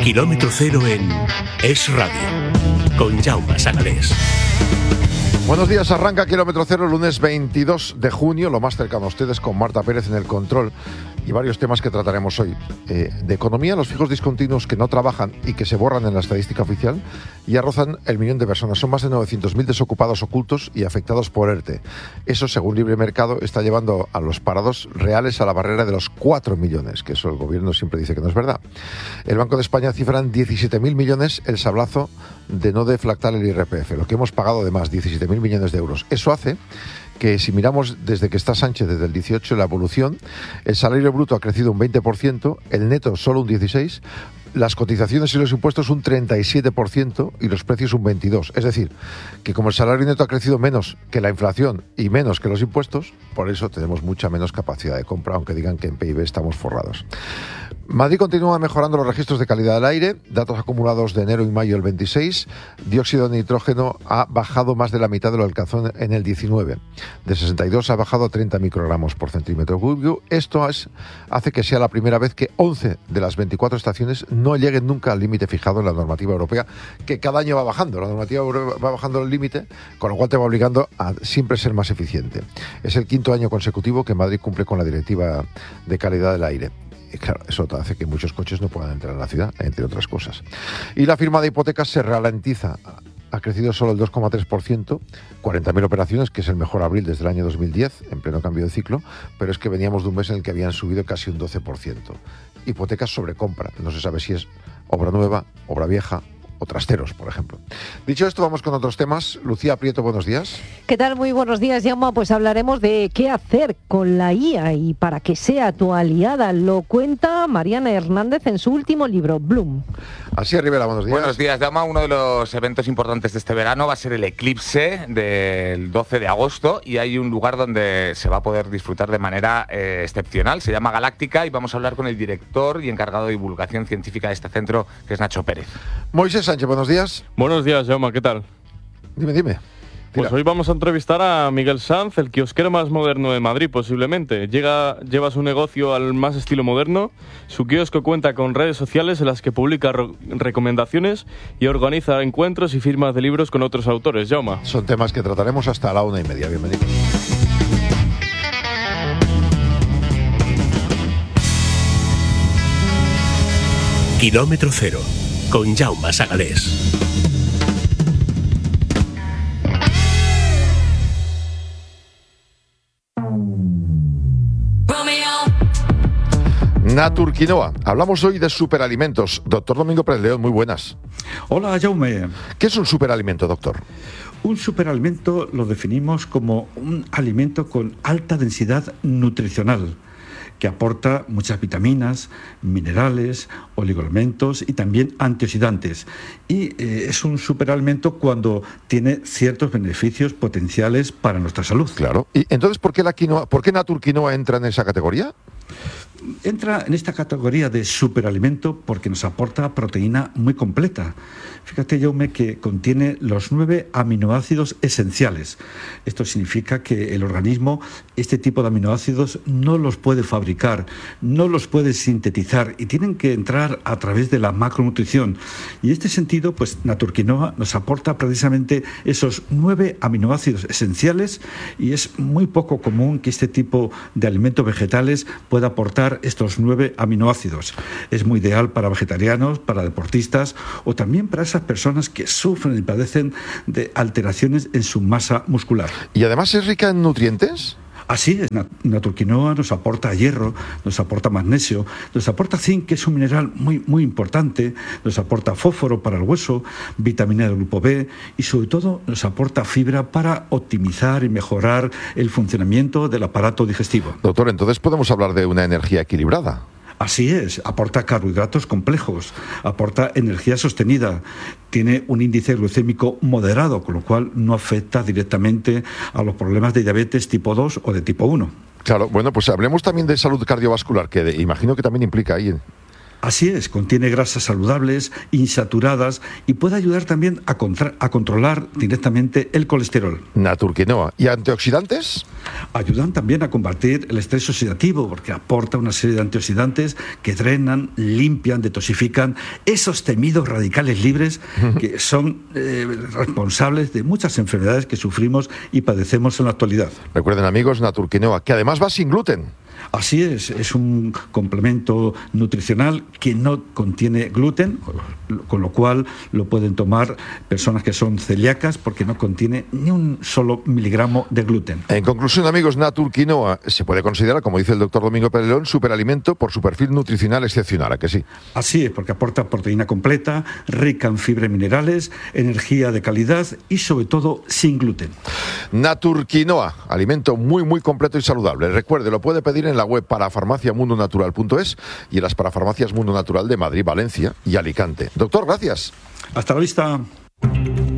Kilómetro Cero en Es Radio, con Jaume Sagalés. Buenos días, arranca Kilómetro Cero, lunes 22 de junio, lo más cercano a ustedes, con Marta Pérez en el control y varios temas que trataremos hoy. De economía, los fijos discontinuos que no trabajan y que se borran en la estadística oficial ya rozan el 1.000.000 de personas. Son más de 900.000 desocupados ocultos y afectados por ERTE. Eso, según Libre Mercado, está llevando a los parados reales a la barrera de los 4 millones, que eso el gobierno siempre dice que no es verdad. El Banco de España cifra en 17.000 millones el sablazo de no deflactar el IRPF, lo que hemos pagado de más, 17.000 millones de euros. Eso hace que, si miramos desde que está Sánchez, desde el 18, la evolución, el salario bruto ha crecido un 20%, el neto solo un 16%, las cotizaciones y los impuestos un 37% y los precios un 22%. Es decir, que como el salario neto ha crecido menos que la inflación y menos que los impuestos, por eso tenemos mucha menos capacidad de compra, aunque digan que en PIB estamos forrados. Madrid continúa mejorando los registros de calidad del aire, datos acumulados de enero y mayo del 26, dióxido de nitrógeno ha bajado más de la mitad de lo alcanzado en el 19, de 62 ha bajado a 30 microgramos por centímetro cúbico. Esto hace que sea la primera vez que 11 de las 24 estaciones no lleguen nunca al límite fijado en la normativa europea, que cada año va bajando, la normativa europea va bajando el límite, con lo cual te va obligando a siempre ser más eficiente. Es el quinto año consecutivo que Madrid cumple con la directiva de calidad del aire. Y claro, eso hace que muchos coches no puedan entrar a la ciudad, entre otras cosas. Y la firma de hipotecas se ralentiza. Ha crecido solo el 2,3%, 40.000 operaciones, que es el mejor abril desde el año 2010, en pleno cambio de ciclo, pero es que veníamos de un mes en el que habían subido casi un 12%. Hipotecas sobre compra, no se sabe si es obra nueva, obra vieja o trasteros, por ejemplo. Dicho esto, vamos con otros temas. Lucía Prieto, buenos días. ¿Qué tal? Muy buenos días, Jaume. Pues hablaremos de qué hacer con la IA y para que sea tu aliada. Lo cuenta Mariana Hernández en su último libro, Bloom. Así Rivera, buenos días. Buenos días, Jaume. Uno de los eventos importantes de este verano va a ser el eclipse del 12 de agosto y hay un lugar donde se va a poder disfrutar de manera excepcional. Se llama Galáctica y vamos a hablar con el director y encargado de divulgación científica de este centro, que es Nacho Pérez. Moisés Sánchez, buenos días. Buenos días, Jaume, ¿qué tal? Dime. Pues hoy vamos a entrevistar a Miguel Sanz, el kiosquero más moderno de Madrid, posiblemente. Lleva su negocio al más estilo moderno. Su kiosco cuenta con redes sociales en las que publica recomendaciones y organiza encuentros y firmas de libros con otros autores. Jaume. Son temas que trataremos hasta la 1:30. Bienvenido. Kilómetro Cero, con Jaume Sagalés. Naturquinoa. Hablamos hoy de superalimentos. Doctor Domingo Pérez León, muy buenas. Hola, Jaume. ¿Qué es un superalimento, doctor? Un superalimento lo definimos como un alimento con alta densidad nutricional, que aporta muchas vitaminas, minerales, oligoelementos y también antioxidantes. Y es un superalimento cuando tiene ciertos beneficios potenciales para nuestra salud. Claro. ¿Y entonces por qué Naturquinoa entra en esa categoría? Entra en esta categoría de superalimento porque nos aporta proteína muy completa. Fíjate, Jaume, que contiene los 9 aminoácidos esenciales. Esto significa que el organismo este tipo de aminoácidos no los puede fabricar, no los puede sintetizar y tienen que entrar a través de la macronutrición. Y en este sentido, pues Naturquinoa nos aporta precisamente esos 9 aminoácidos esenciales y es muy poco común que este tipo de alimentos vegetales pueda aportar estos 9 aminoácidos. Es muy ideal para vegetarianos, para deportistas o también para esas personas que sufren y padecen de alteraciones en su masa muscular. ¿Y además es rica en nutrientes? Así es, Naturquinoa nos aporta hierro, nos aporta magnesio, nos aporta zinc, que es un mineral muy importante, nos aporta fósforo para el hueso, vitamina del grupo B y sobre todo nos aporta fibra para optimizar y mejorar el funcionamiento del aparato digestivo. Doctor, entonces podemos hablar de una energía equilibrada. Así es, aporta carbohidratos complejos, aporta energía sostenida, tiene un índice glucémico moderado, con lo cual no afecta directamente a los problemas de diabetes tipo 2 o de tipo 1. Claro, bueno, pues hablemos también de salud cardiovascular, que imagino que también implica ahí. Así es, contiene grasas saludables, insaturadas y puede ayudar también a controlar directamente el colesterol. Naturquinoa. ¿Y antioxidantes? Ayudan también a combatir el estrés oxidativo porque aporta una serie de antioxidantes que drenan, limpian, detoxifican esos temidos radicales libres que son responsables de muchas enfermedades que sufrimos y padecemos en la actualidad. Recuerden, amigos, Naturquinoa, que además va sin gluten. Así es un complemento nutricional que no contiene gluten, con lo cual lo pueden tomar personas que son celíacas porque no contiene ni un solo miligramo de gluten. En conclusión, amigos, Naturquinoa se puede considerar, como dice el doctor Domingo Perelón, superalimento por su perfil nutricional excepcional, ¿a que sí? Así es, porque aporta proteína completa, rica en fibra y minerales, energía de calidad y sobre todo sin gluten. Naturquinoa, alimento muy completo y saludable. Recuerde, lo puede pedir en la web parafarmaciamundonatural.es y en las parafarmacias Mundo Natural de Madrid, Valencia y Alicante. Doctor, gracias. Hasta la vista.